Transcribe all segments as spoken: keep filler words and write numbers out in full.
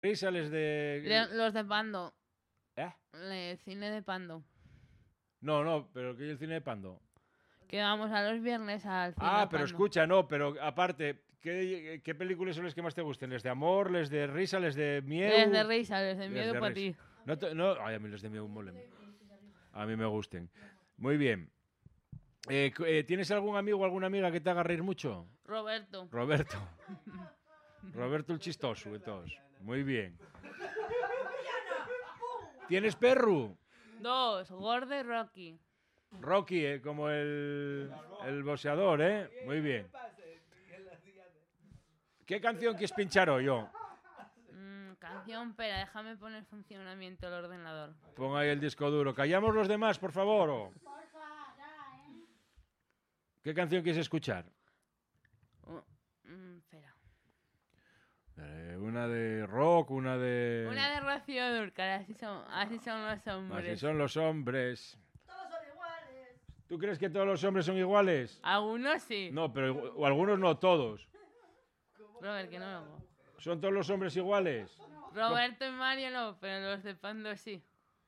Risa, les de... Le- los de Pando. ¿Eh? El cine de Pando. No, no, pero que el cine de Pando. Que vamos a los viernes al cine Ah, de pero Pando. escucha, no, pero aparte, ¿qué, qué películas son las que más te gusten? ¿Les de amor, les de risa, les de miedo? Les de risa, les de Les miedo de para risa. ti. No, te- no, ay, a mí los de miedo molen. A mí me gusten. Muy bien. Eh, cu- eh, ¿Tienes algún amigo o alguna amiga que te haga reír mucho? Roberto. Roberto. Roberto el chistoso de todos. Muy bien. ¿Tienes perro? Dos, Gordo y Rocky. Rocky, eh, como el, el boxeador, ¿eh? Muy bien. ¿Qué canción quieres pinchar hoy, yo? Mm, canción, espera, déjame poner funcionamiento el ordenador. Pon ahí el disco duro. ¿Callamos los demás, por favor? o? ¿Qué canción quieres escuchar? Uh, mm, espera. Eh, una de rock, una de... Una de Rocío Dúrcal, así son, así son los hombres. Así son los hombres. ¿Tú crees que todos los hombres son iguales? Algunos sí. No, pero igu- o algunos no, todos. Robert, que no lo hago. ¿Son todos los hombres iguales? Roberto y Mario no, pero los de Pando sí.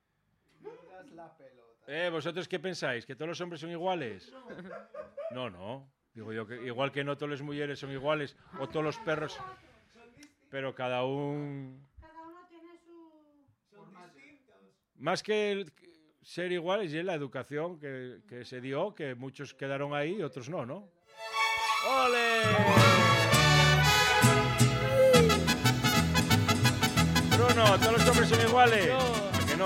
Eh, ¿vosotros qué pensáis? ¿Que todos los hombres son iguales? No, no. Digo yo que igual que no todas las mujeres son iguales o todos los perros. Pero cada un... Cada uno tiene su... Más que el- ser iguales y la educación que, que se dio, que muchos quedaron ahí y otros no, ¿no? ¡Ole! Bruno, todos los hombres son iguales. No.